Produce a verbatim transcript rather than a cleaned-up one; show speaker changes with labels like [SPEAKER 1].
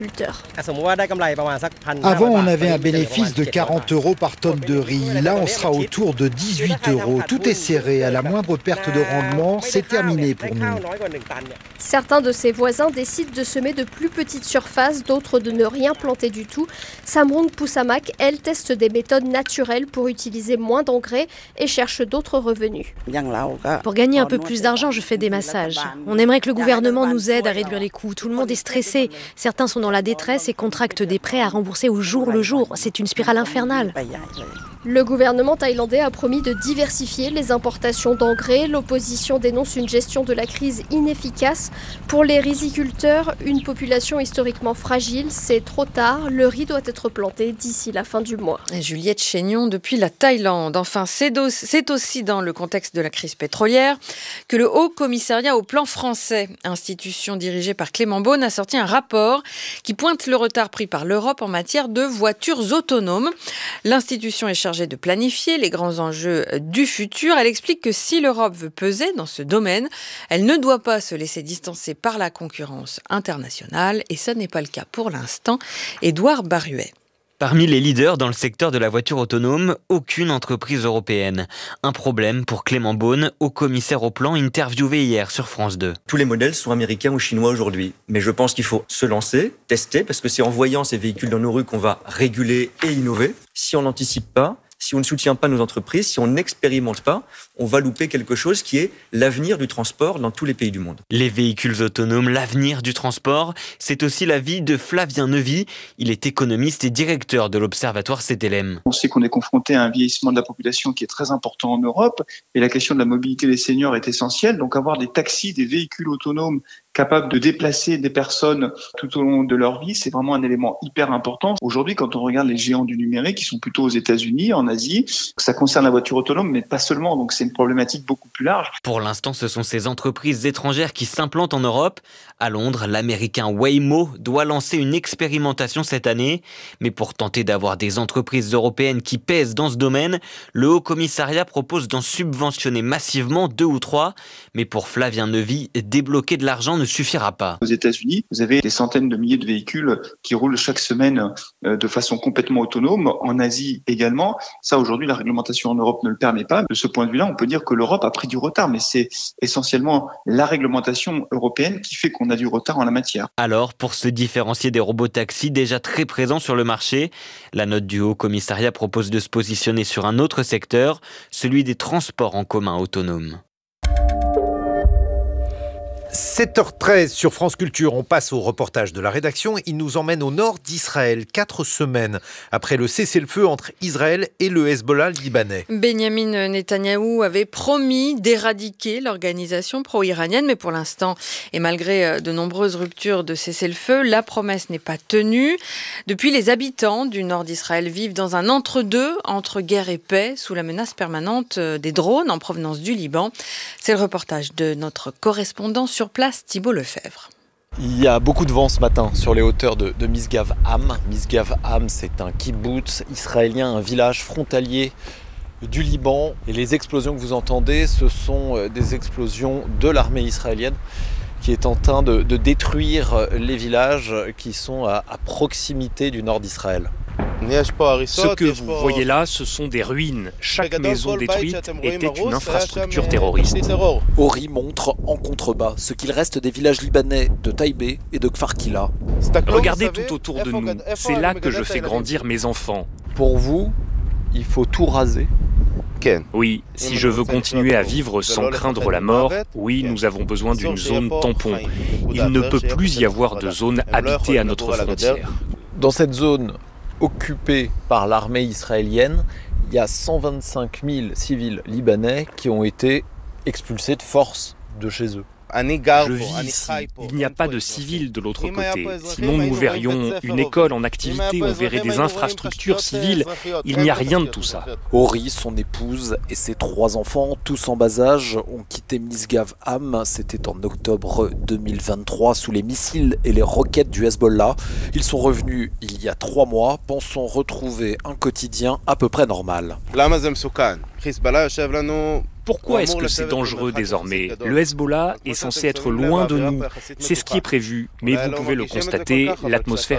[SPEAKER 1] Avant, on avait un bénéfice de quarante euros par tonne de riz. Là, on sera autour de dix-huit euros. Tout est serré. À la moindre perte de rendement, c'est terminé pour nous.
[SPEAKER 2] Certains de ses voisins décident de semer de plus petites surfaces, d'autres de ne rien planter du tout. Samrung Poussamak, elle, teste des méthodes naturelles pour utiliser moins d'engrais et cherche d'autres revenus.
[SPEAKER 3] Pour gagner un peu plus d'argent, je fais des massages. On aimerait que le gouvernement nous aide à réduire les coûts. Tout le monde est stressé. Certains sont dans la détresse et contractent des prêts à rembourser au jour le jour. C'est une spirale infernale.
[SPEAKER 2] Le gouvernement thaïlandais a promis de diversifier les importations d'engrais. L'opposition dénonce une gestion de la crise inefficace. Pour les riziculteurs, une population historiquement fragile, c'est trop tard. Le riz doit être planté d'ici la fin du mois.
[SPEAKER 4] Et Juliette Chénion depuis la Thaïlande. Enfin, c'est, do- c'est aussi dans le contexte de la crise pétrolière que le Haut Commissariat au plan français, institution dirigée par Clément Beaune, a sorti un rapport qui pointe le retard pris par l'Europe en matière de voitures autonomes. L'institution est chargée de planifier les grands enjeux du futur. Elle explique que si l'Europe veut peser dans ce domaine, elle ne doit pas se laisser distancer par la concurrence internationale. Et ça n'est pas le cas pour l'instant. Édouard Baruet.
[SPEAKER 5] Parmi les leaders dans le secteur de la voiture autonome, aucune entreprise européenne. Un problème pour Clément Beaune, haut commissaire au plan, interviewé hier sur France deux.
[SPEAKER 6] Tous les modèles sont américains ou chinois aujourd'hui. Mais je pense qu'il faut se lancer, tester, parce que c'est en voyant ces véhicules dans nos rues qu'on va réguler et innover. Si on n'anticipe pas, si on ne soutient pas nos entreprises, si on n'expérimente pas, on va louper quelque chose qui est l'avenir du transport dans tous les pays du monde.
[SPEAKER 5] Les véhicules autonomes, l'avenir du transport, c'est aussi l'avis de Flavien Neuvy. Il est économiste et directeur de l'Observatoire C T L M.
[SPEAKER 7] On sait qu'on est confronté à un vieillissement de la population qui est très important en Europe et la question de la mobilité des seniors est essentielle. Donc avoir des taxis, des véhicules autonomes capables de déplacer des personnes tout au long de leur vie, c'est vraiment un élément hyper important. Aujourd'hui, quand on regarde les géants du numérique, qui sont plutôt aux États-Unis, en Asie, ça concerne la voiture autonome, mais pas seulement. Donc c'est une problématique beaucoup plus large.
[SPEAKER 5] Pour l'instant, ce sont ces entreprises étrangères qui s'implantent en Europe. À Londres, l'américain Waymo doit lancer une expérimentation cette année. Mais pour tenter d'avoir des entreprises européennes qui pèsent dans ce domaine, le Haut Commissariat propose d'en subventionner massivement deux ou trois. Mais pour Flavien Neuvy, débloquer de l'argent ne suffira pas.
[SPEAKER 7] Aux États-Unis, vous avez des centaines de milliers de véhicules qui roulent chaque semaine de façon complètement autonome. En Asie également. Ça, aujourd'hui, la réglementation en Europe ne le permet pas. De ce point de vue-là, on peut dire que l'Europe a pris du retard, mais c'est essentiellement la réglementation européenne qui fait qu'on a du retard en la matière.
[SPEAKER 5] Alors, pour se différencier des robotaxis déjà très présents sur le marché, la note du Haut Commissariat propose de se positionner sur un autre secteur, celui des transports en commun autonomes.
[SPEAKER 8] sept heures treize sur France Culture, on passe au reportage de la rédaction. Il nous emmène au nord d'Israël, quatre semaines après le cessez-le-feu entre Israël et le Hezbollah libanais.
[SPEAKER 4] Benjamin Netanyahou avait promis d'éradiquer l'organisation pro-iranienne, mais pour l'instant, et malgré de nombreuses ruptures de cessez-le-feu, la promesse n'est pas tenue. Depuis, les habitants du nord d'Israël vivent dans un entre-deux, entre guerre et paix, sous la menace permanente des drones en provenance du Liban. C'est le reportage de notre correspondant sur place, Thibault Lefebvre.
[SPEAKER 9] Il y a beaucoup de vent ce matin sur les hauteurs de, de Misgav-Am. Misgav-Am, c'est un kibboutz israélien, un village frontalier du Liban. Et les explosions que vous entendez, ce sont des explosions de l'armée israélienne qui est en train de, de détruire les villages qui sont à, à proximité du nord d'Israël.
[SPEAKER 10] Ce que vous voyez là, ce sont des ruines. Chaque maison détruite était une infrastructure terroriste.
[SPEAKER 9] Ori montre en contrebas ce qu'il reste des villages libanais de Taïbé et de Kfar Kila.
[SPEAKER 10] Regardez tout autour de nous. C'est là que je fais grandir mes enfants.
[SPEAKER 9] Pour vous, il faut tout raser.
[SPEAKER 10] Oui, si je veux continuer à vivre sans craindre la mort, oui, nous avons besoin d'une zone tampon. Il ne peut plus y avoir de zone habitée à notre frontière.
[SPEAKER 9] Dans cette zone occupée par l'armée israélienne, il y a cent vingt-cinq mille civils libanais qui ont été expulsés de force de chez eux.
[SPEAKER 10] Je vis ici, il n'y a pas de civils de l'autre côté. Sinon nous verrions une école en activité, on verrait des infrastructures civiles. Il n'y a rien de tout ça.
[SPEAKER 9] Ori, son épouse et ses trois enfants, tous en bas âge, ont quitté Misgav-Am. C'était en octobre deux mille vingt-trois sous les missiles et les roquettes du Hezbollah. Ils sont revenus il y a trois mois, pensant retrouver un quotidien à peu près normal.
[SPEAKER 10] Pourquoi est-ce que c'est dangereux désormais ? Le Hezbollah est censé être loin de nous. C'est ce qui est prévu, mais vous pouvez le constater, l'atmosphère